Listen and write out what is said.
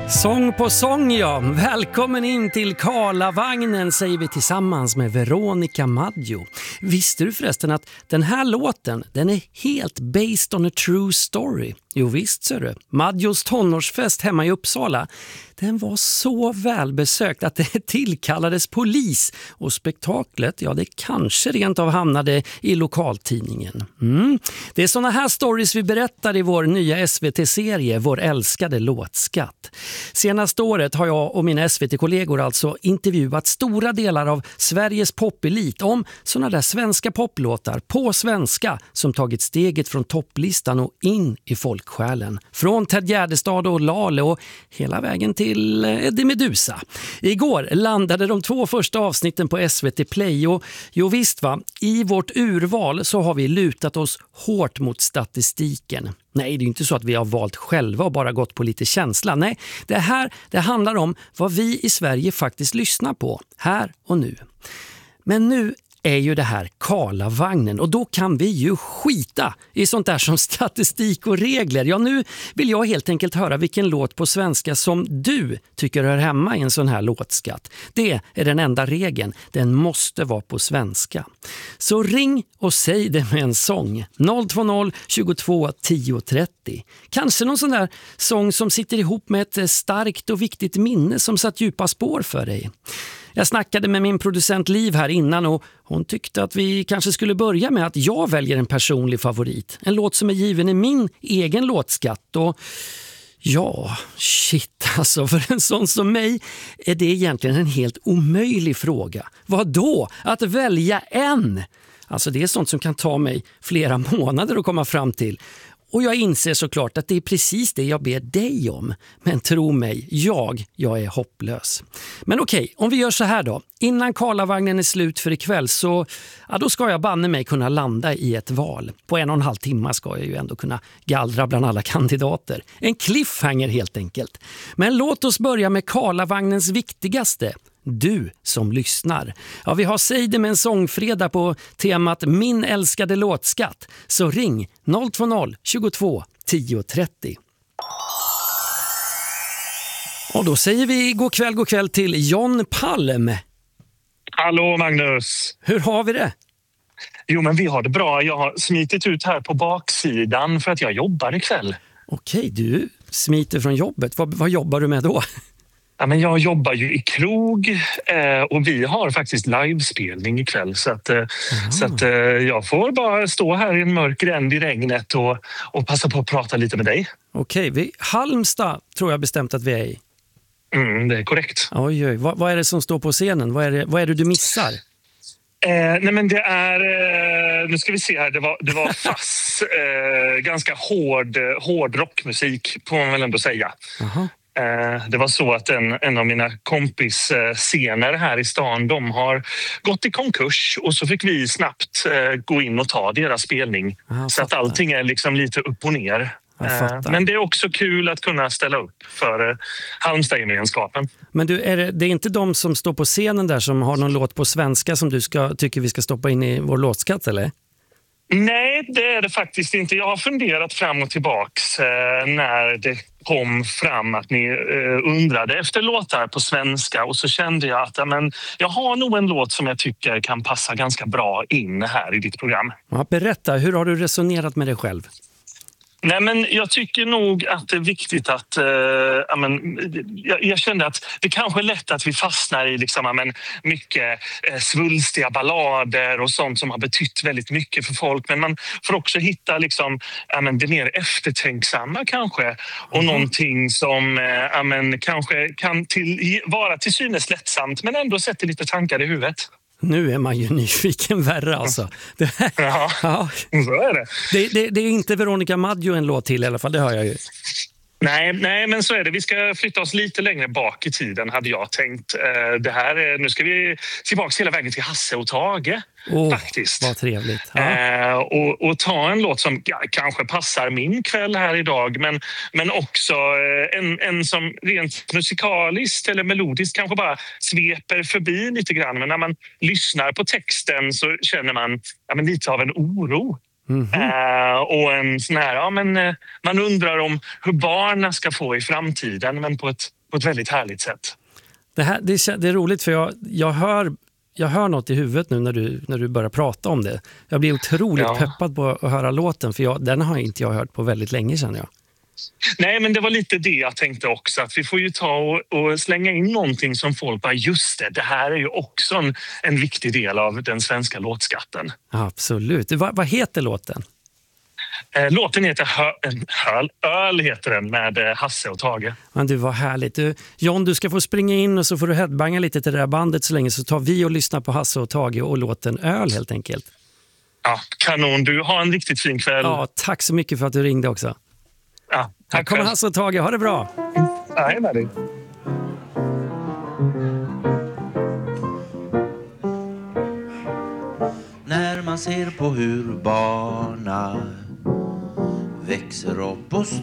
Sång på sång, ja. Välkommen in till Karlavagnen, säger vi tillsammans med Veronica Maggio. Visste du förresten att den här låten, den är helt based on a true story? Jo visst, ser du. Maggios tonårsfest hemma i Uppsala, den var så välbesökt att det tillkallades polis, och spektaklet, ja, det kanske rent av hamnade i lokaltidningen. Det är såna här stories vi berättar i vår nya SVT-serie Vår älskade låtskatt. Senaste året har jag och mina SVT-kollegor alltså intervjuat stora delar av Sveriges popelit om såna där svenska poplåtar på svenska som tagit steget från topplistan och in i folksjälen. Från Ted Gärdestad och Lale och hela vägen till Eddie Meduza. Igår landade de 2 första avsnitten på SVT Play, och jo visst va, i vårt urval så har vi lutat oss hårt mot statistiken. Nej, det är inte så att vi har valt själva och bara gått på lite känsla. Nej, det handlar om vad vi i Sverige faktiskt lyssnar på, här och nu. Men nu är ju det här Karlavagnen, och då kan vi ju skita i sånt där som statistik och regler. Ja, nu vill jag helt enkelt höra vilken låt på svenska som du tycker hör hemma i en sån här låtskatt. Det är den enda regeln. Den måste vara på svenska. Så ring och säg det med en sång. 020 22 10 30. Kanske någon sån där sång som sitter ihop med ett starkt och viktigt minne som satt djupa spår för dig. Jag snackade med min producent Liv här innan, och hon tyckte att vi kanske skulle börja med att jag väljer en personlig favorit. En låt som är given i min egen låtskatt. Och ja, shit alltså, för en sån som mig är det egentligen en helt omöjlig fråga. Vad då? Att välja en? Alltså det är sånt som kan ta mig flera månader att komma fram till. Och jag inser såklart att det är precis det jag ber dig om. Men tro mig, jag är hopplös. Men okej, om vi gör så här då. Innan Karlavagnen är slut för ikväll så då ska jag banne mig kunna landa i ett val. På 1,5 timmar ska jag ju ändå kunna gallra bland alla kandidater. En cliffhanger helt enkelt. Men låt oss börja med Karlavagnens viktigaste. Du som lyssnar. Ja, vi har Säg det med en sångfredag på temat Min älskade låtskatt. Så ring 020 22 10 30. Och då säger vi god kväll till John Palm. Hallå Magnus. Hur har vi det? Jo, men vi har det bra. Jag har smitit ut här på baksidan för att jag jobbar ikväll. Okej, du smiter från jobbet. Vad jobbar du med då? Ja, men jag jobbar ju i krog och vi har faktiskt livespelning ikväll så att jag får bara stå här i en mörk gränd i regnet och passa på att prata lite med dig. Okej, Halmstad tror jag bestämt att vi är i. Det är korrekt. Oj. Vad är det som står på scenen? Vad är det du missar? Nej men det är, nu ska vi se här, det var fass, ganska hård rockmusik får man väl ändå säga. Aha. Det var så att en av mina kompisscener här i stan, de har gått i konkurs och så fick vi snabbt gå in och ta deras spelning. Så att allting är liksom lite upp och ner. Men det är också kul att kunna ställa upp för Halmstad-gemenskapen. Men du, det är inte de som står på scenen där som har någon låt på svenska som du tycker vi ska stoppa in i vår låtskatt, eller? Nej, det är det faktiskt inte. Jag har funderat fram och tillbaks när det kom fram att ni undrade efter låtar på svenska, och så kände jag att jag har nog en låt som jag tycker kan passa ganska bra in här i ditt program. Ja, berätta, hur har du resonerat med dig själv? Nej, men jag tycker nog att det är viktigt att jag kände att det kanske är lätt att vi fastnar i mycket svulstiga ballader och sånt som har betytt väldigt mycket för folk, men man får också hitta det mer eftertänksamma kanske och någonting som kanske kan vara till synes lättsamt men ändå sätter lite tankar i huvudet. Nu är man ju nyfiken värre alltså. Ja, så är det. Det är inte Veronica Maggio en låt till i alla fall, det hör jag ju. Nej, men så är det. Vi ska flytta oss lite längre bak i tiden hade jag tänkt. Nu ska vi tillbaka hela vägen till Hasse och Tage. Faktiskt. Vad trevligt. Ja. Och ta en låt som kanske passar min kväll här idag, men också en som rent musikaliskt eller melodiskt kanske bara sveper förbi lite grann. Men när man lyssnar på texten så känner man lite av en oro. Och en sån här, man undrar om hur barnen ska få i framtiden, men på ett på ett väldigt härligt sätt. Det är roligt för jag hör något i huvudet nu när du börjar prata om det. Jag blir otroligt peppad på att höra låten, för den har inte jag hört på väldigt länge, känner jag. Nej, men det var lite det jag tänkte också. Att vi får ju ta och slänga in någonting som folk bara, just det här är ju också en viktig del av den svenska låtskatten. Absolut. Vad heter låten? Låten heter Öl heter den, med Hasse och Tage. Men du, var härligt. John, du ska få springa in och så får du headbanga lite till det där bandet så länge, så tar vi och lyssnar på Hasse och Tage och låten Öl helt enkelt. Ja, kanon. Du har en riktigt fin kväll. Ja, tack så mycket för att du ringde också. Ja, här kommer Hasse och Tage. Ha det bra. Nej, med dig. När man ser på hur barna växer upp och